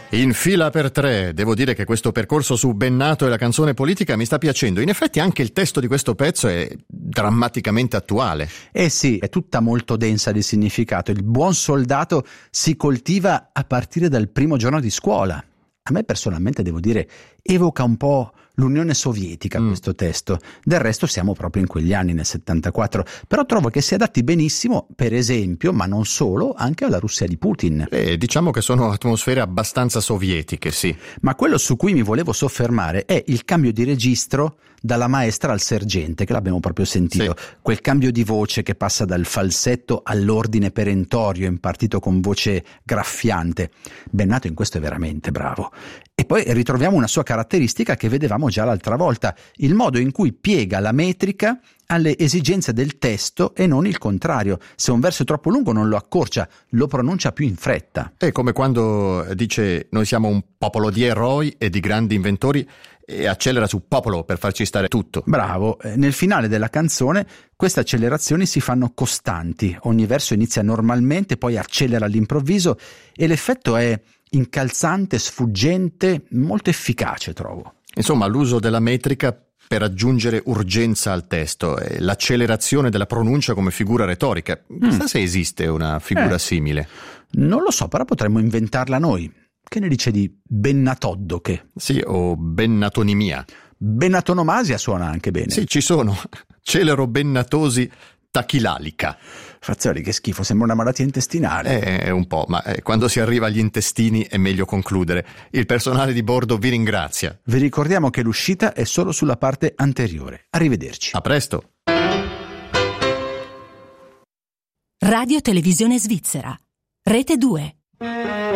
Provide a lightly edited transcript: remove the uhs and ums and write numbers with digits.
In fila per tre, devo dire che questo percorso su Bennato e la canzone politica mi sta piacendo. In effetti anche il testo di questo pezzo è drammaticamente attuale. Eh sì, è tutta molto densa di significato. Il buon soldato si coltiva a partire dal primo giorno di scuola. A me personalmente, devo dire, evoca un po' l'Unione Sovietica questo testo. Del resto siamo proprio in quegli anni, nel 74, però trovo che si adatti benissimo, per esempio, ma non solo, anche alla Russia di Putin. Diciamo che sono atmosfere abbastanza sovietiche, sì. Ma quello su cui mi volevo soffermare è il cambio di registro dalla maestra al sergente, che l'abbiamo proprio sentito. Sì. Quel cambio di voce che passa dal falsetto all'ordine perentorio impartito con voce graffiante. Bennato in questo è veramente bravo. E poi ritroviamo una sua caratteristica che vedevamo già l'altra volta, il modo in cui piega la metrica alle esigenze del testo e non il contrario. Se un verso è troppo lungo non lo accorcia, lo pronuncia più in fretta. È come quando dice noi siamo un popolo di eroi e di grandi inventori e accelera su popolo per farci stare tutto. Bravo, nel finale della canzone queste accelerazioni si fanno costanti, ogni verso inizia normalmente, poi accelera all'improvviso e l'effetto è incalzante, sfuggente, molto efficace, trovo. Insomma, l'uso della metrica per aggiungere urgenza al testo e l'accelerazione della pronuncia come figura retorica. Chissà se esiste una figura simile. Non lo so, però potremmo inventarla noi. Che ne dice di bennatoddoche? Sì, o bennatonimia. Bennatonomasia suona anche bene. Sì, ci sono. Celero bennatosi tachilalica. Fazzoli, che schifo, sembra una malattia intestinale. Un po', ma quando si arriva agli intestini è meglio concludere. Il personale di bordo vi ringrazia. Vi ricordiamo che l'uscita è solo sulla parte anteriore. Arrivederci. A presto. Radio Televisione Svizzera. Rete 2.